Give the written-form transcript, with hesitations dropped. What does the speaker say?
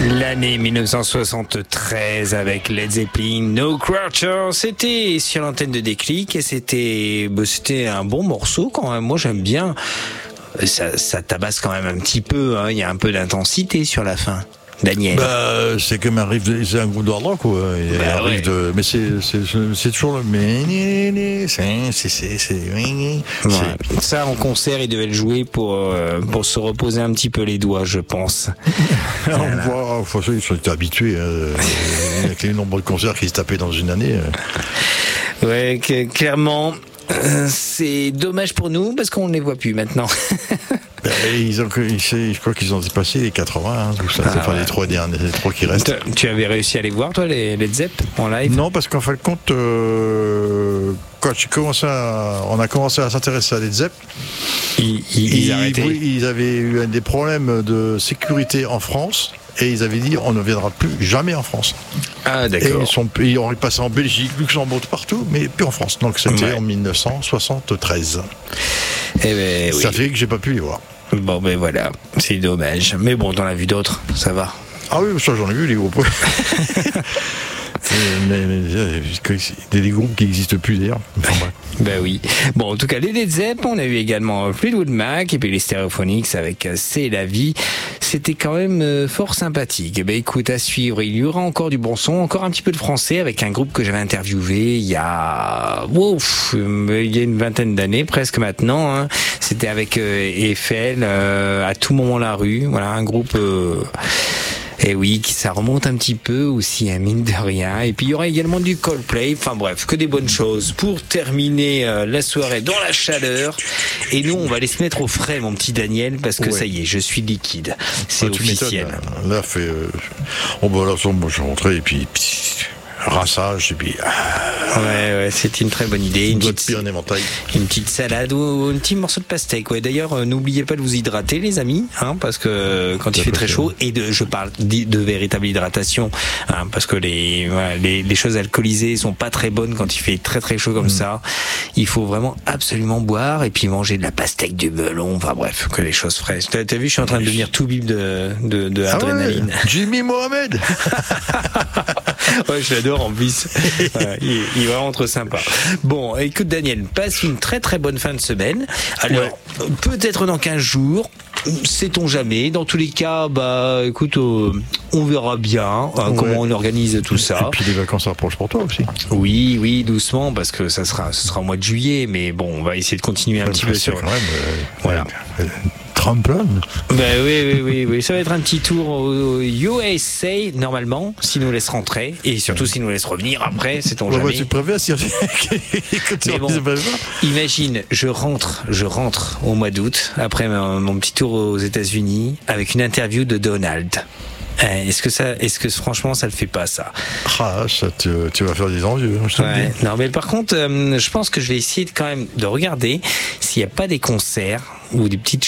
L'année 1973 avec Led Zeppelin, No Croucher, c'était sur l'antenne de Déclic et c'était un bon morceau quand même. Moi j'aime bien. Ça tabasse quand même un petit peu. Il y a un peu d'intensité sur la fin. Daniel. C'est comme un riff, c'est un groupe de hard rock, quoi. Ouais. Mais c'est toujours le. Mais Ça en concert, il devait le jouer pour se reposer un petit peu les doigts, je pense. On voit, ils sont habitués avec les nombreux concerts qu'ils se tapaient dans une année. Ouais, clairement. C'est dommage pour nous parce qu'on ne les voit plus maintenant. Je crois qu'ils ont dépassé les 80, tout ça. Les trois derniers, les trois qui restent. Tu avais réussi à les voir, toi, les Led Zepp, en live? Non, parce qu'en fin de compte, quand on a commencé à s'intéresser à Led Zepp, ils arrêtaient. Ils avaient eu des problèmes de sécurité en France. Et ils avaient dit, on ne viendra plus jamais en France. Ah, d'accord. Et ils ont passé en Belgique, Luxembourg, partout, mais plus en France. Donc c'était en 1973. Ça fait que j'ai pas pu les voir. Bon, ben voilà, c'est dommage. Mais bon, t'en as vu d'autres, ça va. Ah oui, ça j'en ai vu, les groupes. Des groupes qui n'existent plus d'ailleurs. Ben oui. Bon, en tout cas, les Led Zepp, on a eu également Fleetwood Mac et puis les Stereophonics avec C'est la vie. C'était quand même fort sympathique. Ben écoute, à suivre, il y aura encore du bon son, encore un petit peu de français avec un groupe que j'avais interviewé il y a une vingtaine d'années presque maintenant. Hein. C'était avec Eiffel, à tout moment la rue. Voilà, un groupe. Et oui, ça remonte un petit peu aussi, mine de rien. Et puis il y aura également du Coldplay. Enfin bref, que des bonnes choses pour terminer la soirée dans la chaleur. Et nous, on va aller se mettre au frais, mon petit Daniel, parce que ça y est, je suis liquide. C'est officiel. Là, là, moi, je suis rentré et puis rassage et puis. Ouais, c'est une très bonne idée. Une petite salade ou un petit morceau de pastèque. Ouais. D'ailleurs, n'oubliez pas de vous hydrater, les amis, parce que quand il fait très chaud, et je parle de véritable hydratation, parce que les choses alcoolisées sont pas très bonnes quand il fait très très chaud comme ça. Il faut vraiment absolument boire et puis manger de la pastèque, du melon. Enfin bref, que les choses fraîches. T'as vu, je suis en train de devenir tout bip de adrénaline. Ouais, Jimmy Mohamed. Ouais, je l'adore en plus. Il est vraiment trop sympa. Bon, écoute Daniel, passe une très très bonne fin de semaine. Alors, peut-être dans 15 jours, sait-on jamais. Dans tous les cas, écoute, on verra bien comment on organise tout ça. Et puis les vacances approchent pour toi aussi. Oui, doucement, parce que ce sera au mois de juillet, mais bon, on va essayer de continuer un petit peu sur. Quand même, voilà. Tremplin. Oui, ça va être un petit tour au USA normalement, s'ils nous laissent rentrer et surtout s'ils nous laissent revenir après, c'est-on jamais. Tu préfères si mais bon, imagine, je rentre au mois d'août après mon petit tour aux États-Unis avec une interview de Donald. Est-ce que franchement ça le fait pas ça? Tu vas faire des envieux. Non, mais par contre, je pense que je vais essayer quand même de regarder s'il n'y a pas des concerts ou des petites